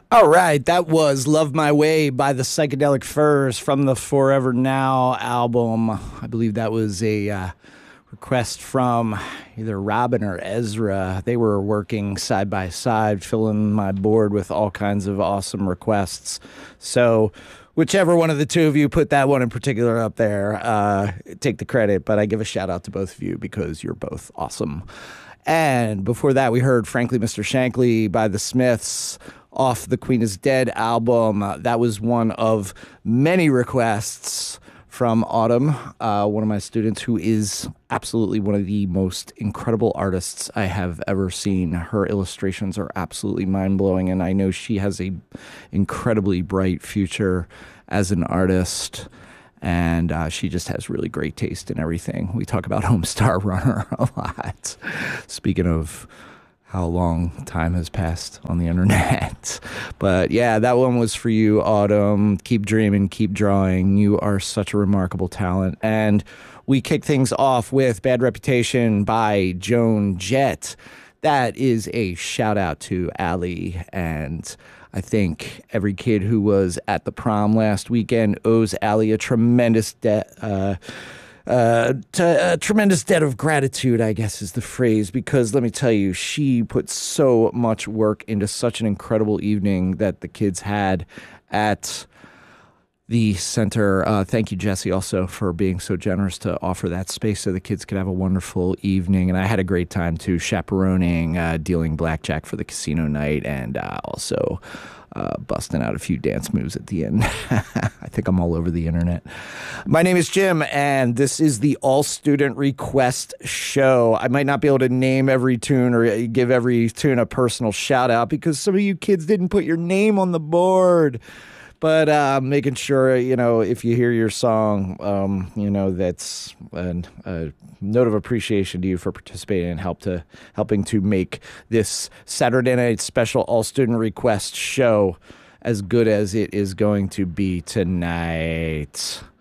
All right, that was Love My Way by the Psychedelic Furs from the Forever Now album. I believe that was a request from either Robin or Ezra. They were working side by side, filling my board with all kinds of awesome requests. So, whichever one of the two of you put that one in particular up there, take the credit, but I give a shout out to both of you because you're both awesome. And before that, we heard Frankly Mr. Shankly by the Smiths off the Queen is Dead album. That was one of many requests from Autumn, one of my students who is absolutely one of the most incredible artists I have ever seen. Her illustrations are absolutely mind-blowing, and I know she has a incredibly bright future as an artist. And she just has really great taste in everything. We talk about Homestar Runner a lot. Speaking of how long time has passed on the internet. But yeah, that one was for you, Autumn. Keep dreaming, keep drawing. You are such a remarkable talent. And we kick things off with Bad Reputation by Joan Jett. That is a shout out to Allie, and I think every kid who was at the prom last weekend owes Allie a tremendous debt. A tremendous debt of gratitude, I guess is the phrase, because let me tell you, she put so much work into such an incredible evening that the kids had at the center. Thank you, Jesse, also for being so generous to offer that space so the kids could have a wonderful evening. And I had a great time too, chaperoning, dealing blackjack for the casino night, and also busting out a few dance moves at the end. I think I'm all over the internet. My name is Jim, and this is the All Student Request Show. I might not be able to name every tune or give every tune a personal shout out because some of you kids didn't put your name on the board. But making sure, if you hear your song, that's a note of appreciation to you for participating and helping to make this Saturday night special all-student request show as good as it is going to be tonight.